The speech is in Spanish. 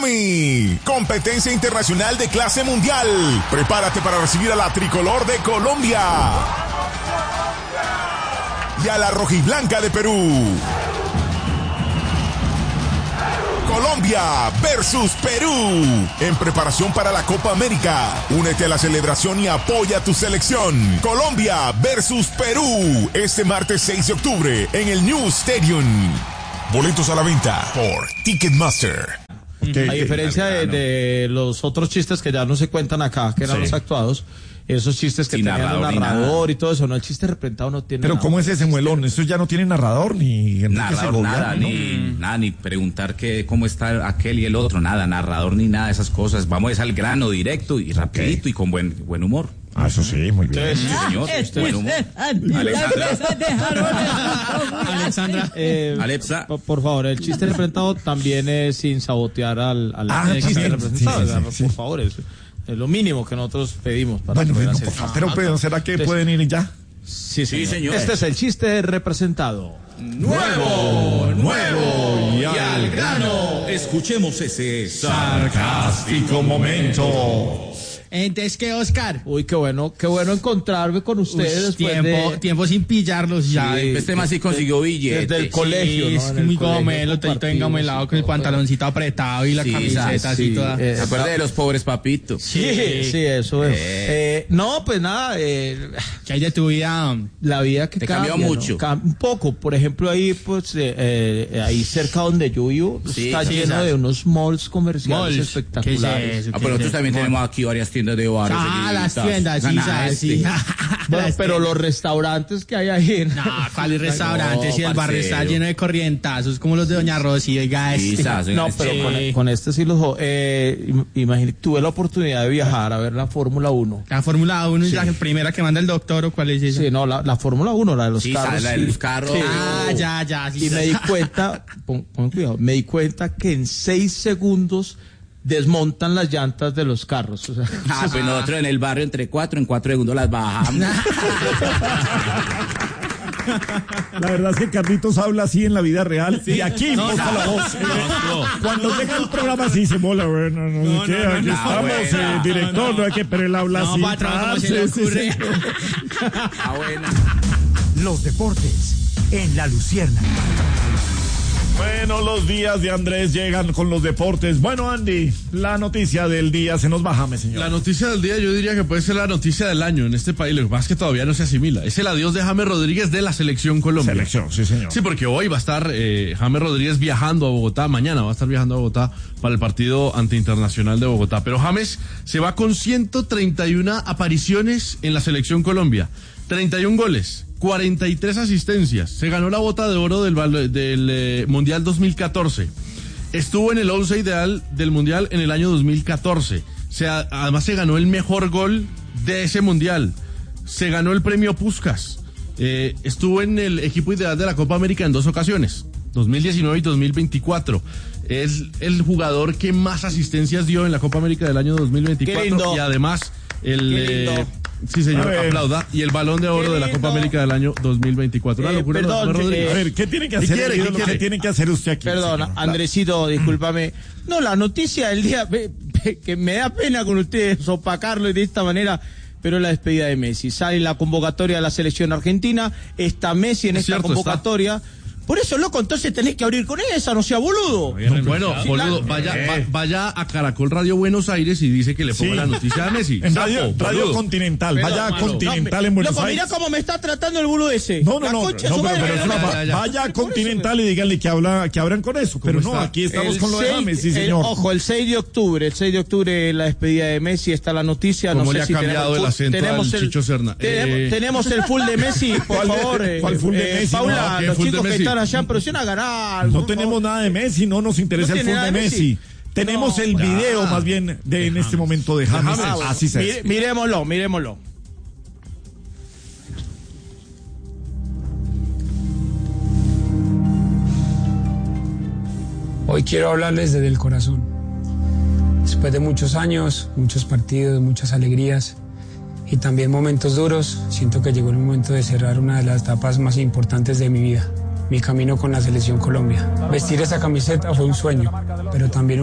Miami. Competencia internacional de clase mundial. Prepárate para recibir a la tricolor de Colombia y a la rojiblanca de Perú. Colombia versus Perú, en preparación para la Copa América. Únete a la celebración y apoya a tu selección. Colombia versus Perú, este martes 6 de octubre en el New Stadium. Boletos a la venta por Ticketmaster. A diferencia de los otros chistes que ya no se cuentan acá, que eran los actuados, esos chistes que tenían narrador y todo eso, no, el chiste representado no tiene. Pero nada. ¿Cómo es ese muelón? Eso ya no tiene narrador ni narrador, nada, ¿no? Nada, ni preguntar cómo está aquel y el otro, nada, narrador ni nada de esas cosas. Vamos al grano directo y rapidito y con buen humor. Ah, eso sí, muy bien. Sí, señor, buen humor. Alexa, por favor, el chiste representado también es sin sabotear al chiste representado, por favor, es lo mínimo que nosotros pedimos para bueno, por favor, pero ¿será que pueden ir ya? Sí, señor. Este es el chiste representado. Nuevo y al grano. Escuchemos ese sarcástico momento. Entonces, ¿qué, Oscar? Uy, qué bueno encontrarme con ustedes. Tiempo sin pillarlos ya. Este más sí consiguió billetes. Desde el colegio, ¿no? Es muy gomelo, venga helado con el pantaloncito apretado y la camiseta así toda. ¿Se acuerda de los pobres papitos? Sí, eso es. No, pues nada. ¿Qué hay de tu vida? La vida que te cambia, cambió mucho. ¿no? Un poco. Por ejemplo, ahí, pues, ahí cerca donde yo vivo, está lleno de unos malls comerciales espectaculares. Pero nosotros también tenemos aquí varias tiendas de bares. Las tiendas, sí. Bueno, pero los restaurantes que hay ahí. No, ¿cuáles restaurantes? Si el barrio está lleno de corrientazos, como los de Doña Rosy, oiga, No, pero con este sí los... imagínate, tuve la oportunidad de viajar a ver la Fórmula 1. La Fórmula 1 es la primera que manda el doctor, ¿o cuál es esa? Sí, no, la Fórmula 1, la de los carros. La de los carros. Sí. Ya. Y me di cuenta, pon cuidado, me di cuenta que en 6 segundos desmontan las llantas de los carros. O sea, pues nosotros en el barrio en 4 segundos las bajamos. La verdad es que Carlitos habla así en la vida real y aquí imposta la voz. Cuando llega el programa así se mola, bueno, aquí estamos, director, no hay que, pero él habla así. No, patrón, ¿cómo se le ocurre? Buena. Los deportes en La Luciérnaga. Bueno, los días de Andrés llegan con los deportes. Bueno, Andy, la noticia del día se nos baja, señor. La noticia del día yo diría que puede ser la noticia del año en este país, lo que pasa es que todavía no se asimila. Es el adiós de James Rodríguez de la Selección Colombia. Selección, sí, señor. Sí, porque hoy va a estar James Rodríguez viajando a Bogotá, mañana va a estar viajando a Bogotá para el partido ante Internacional de Bogotá. Pero James se va con 131 apariciones en la Selección Colombia, 31 goles. 43 asistencias, se ganó la bota de oro del Mundial 2014, estuvo en el 11 ideal del Mundial en el año 2014, además se ganó el mejor gol de ese Mundial, se ganó el premio Puskás, estuvo en el equipo ideal de la Copa América en 2 ocasiones, 2019 y 2024, es el jugador que más asistencias dio en la Copa América del año 2024 y además sí, señor, aplauda. Y el Balón de Oro de la Copa América del año 2024. Una locura. Perdón, a ver, ¿qué tiene que hacer? ¿Qué tiene que hacer usted aquí? Perdón, señor? Andresito, discúlpame. No, la noticia del día, que me da pena con ustedes opacarlo de esta manera, pero la despedida de Messi. Sale la convocatoria de la selección argentina, está Messi en esta convocatoria. Por eso, loco, entonces tenés que abrir con esa, no sea boludo. Bueno, boludo, vaya a Caracol Radio Buenos Aires y dice que le ponga la noticia a Messi. En Radio Continental, vaya a Continental en Buenos Aires. Mirá cómo me está tratando el boludo ese. Vaya a Continental y díganle que abran con eso. Pero no, aquí estamos con lo de James, sí, señor. Ojo, el 6 de octubre, la despedida de Messi, está la noticia. No sé si cambiado el acento al Chicho Serna. Tenemos el full de Messi, por favor. ¿Cuál full de Messi? Paula, los chicos que están allá, pero si van a ganar. No tenemos nada de Messi, no nos interesa el full de Messi. Tenemos el video más bien de en este momento de James. Así se Miremoslo. Hoy quiero hablarles desde el corazón. Después de muchos años, muchos partidos, muchas alegrías y también momentos duros, siento que llegó el momento de cerrar una de las etapas más importantes de mi vida, mi camino con la Selección Colombia. Vestir esa camiseta fue un sueño, pero también